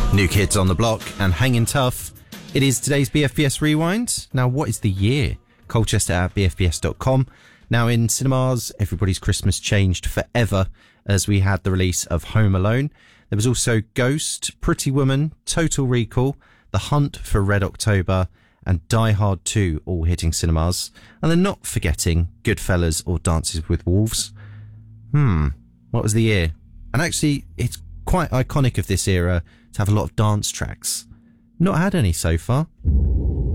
New Kids on the Block and Hanging Tough. It is today's BFBS Rewind. Now, what is the year? Colchester at bfbs.com. Now, in cinemas, everybody's Christmas changed forever as we had the release of Home Alone. There was also Ghost, Pretty Woman, Total Recall, The Hunt for Red October, and Die Hard 2 all hitting cinemas. And then not forgetting Goodfellas or Dances with Wolves. What was the year? And actually, it's quite iconic of this era to have a lot of dance tracks. Not had any so far.